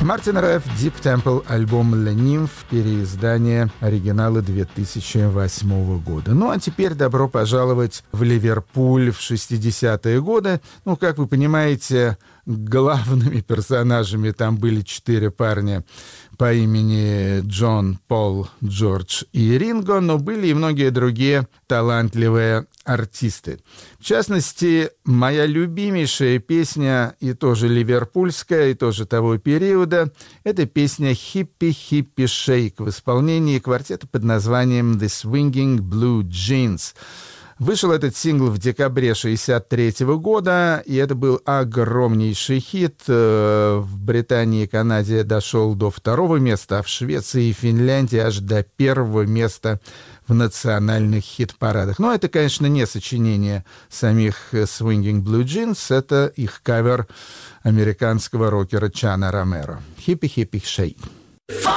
Мартин Реф, Deep Temple, альбом «Le Nymph», переиздание оригинала 2008 года. Ну, а теперь добро пожаловать в Ливерпуль в 60-е годы. Ну, как вы понимаете, главными персонажами там были 4 парня по имени Джон, Пол, Джордж и Ринго, но были и многие другие талантливые артисты. В частности, моя любимейшая песня, и тоже ливерпульская, и тоже того периода, это песня «Hippie Hippie Shake» в исполнении квартета под названием «The Swinging Blue Jeans». Вышел этот сингл в декабре 1963 года, и это был огромнейший хит. В Британии и Канаде дошел до 2-го места, а в Швеции и Финляндии аж до 1-го места в национальных хит-парадах. Но это, конечно, не сочинение самих Swinging Blue Jeans, это их кавер американского рокера Чана Ромеро. «Hippie Hippie Shake».